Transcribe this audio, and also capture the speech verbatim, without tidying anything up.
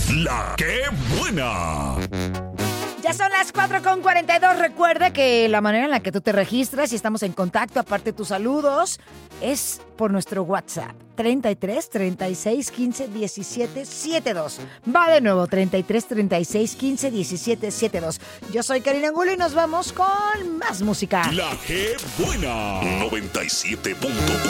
La que buena. Ya son las cuatro con cuarenta y dos. Recuerda que la manera en la que tú te registras y estamos en contacto, aparte de tus saludos, es por nuestro WhatsApp. treinta y tres, treinta y seis, quince, diecisiete, setenta y dos. Va de nuevo, treinta y tres, treinta y seis, quince, diecisiete, setenta y dos. Yo soy Karina Angulo y nos vamos con más música. La que buena. noventa y siete punto uno.